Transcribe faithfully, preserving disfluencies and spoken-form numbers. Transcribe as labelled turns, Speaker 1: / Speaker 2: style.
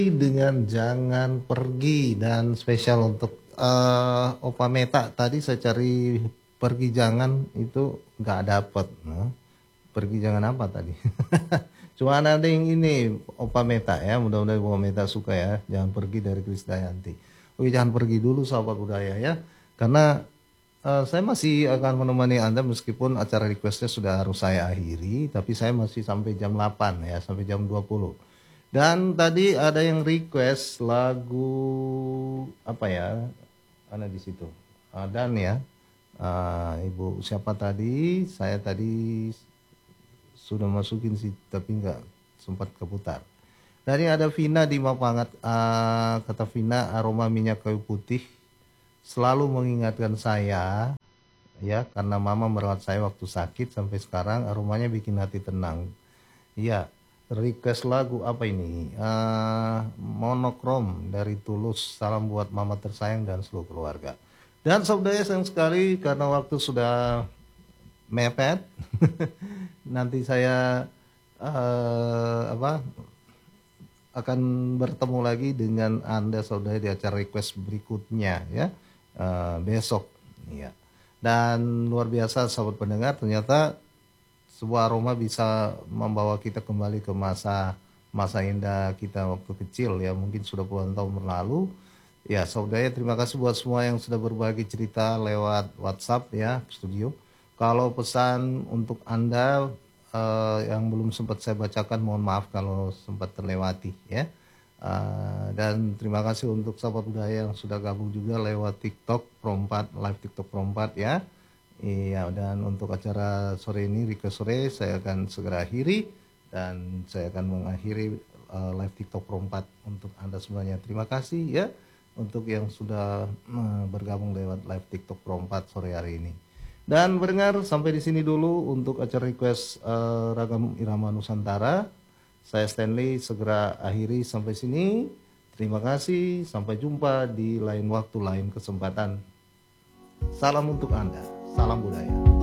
Speaker 1: Dengan jangan pergi dan spesial untuk uh, Opa Meta tadi saya cari pergi jangan itu nggak dapet. Nah, pergi jangan apa tadi? Cuma ada yang ini Opa Meta ya, mudah-mudahan Opa Meta suka ya. Jangan pergi dari Krisdayanti. Oke, jangan pergi dulu sahabat budaya ya, karena uh, saya masih akan menemani Anda meskipun acara requestnya sudah harus saya akhiri, tapi saya masih sampai jam delapan ya, sampai jam dua puluh. Dan tadi ada yang request lagu apa ya? Ada di situ. Ah, Dan ya, ah, Ibu siapa tadi? Saya tadi sudah masukin sih, tapi nggak sempat keputar. Tadi ada Vina di Mapangat. Ah, kata Vina, aroma minyak kayu putih selalu mengingatkan saya ya, karena mama merawat saya waktu sakit sampai sekarang aromanya bikin hati tenang. Iya, request lagu apa ini? Uh, Monokrom dari Tulus. Salam buat mama tersayang dan seluruh keluarga. Dan saudara sayang sekali, karena waktu sudah mepet, nanti saya uh, apa akan bertemu lagi dengan Anda saudara di acara request berikutnya ya, uh, besok. Iya. Dan luar biasa sahabat pendengar, ternyata sebuah aroma bisa membawa kita kembali ke masa masa indah kita waktu kecil ya, mungkin sudah puluhan tahun berlalu ya saudara. Terima kasih buat semua yang sudah berbagi cerita lewat WhatsApp ya studio. Kalau pesan untuk Anda eh, yang belum sempat saya bacakan, mohon maaf kalau sempat terlewati ya. Eh, dan terima kasih untuk sahabat budaya yang sudah gabung juga lewat TikTok Pro empat, live TikTok Pro empat ya. Iya, dan untuk acara sore ini, Rika Sore, saya akan segera akhiri. Dan saya akan mengakhiri uh, live TikTok Pro empat untuk Anda semuanya. Terima kasih ya, untuk yang sudah uh, bergabung lewat live TikTok Pro empat sore hari ini. Dan pendengar, sampai di sini dulu untuk acara request uh, Ragam Irama Nusantara. Saya Stanley, segera akhiri sampai sini. Terima kasih, sampai jumpa di lain waktu, lain kesempatan. Salam untuk Anda. Salam budaya.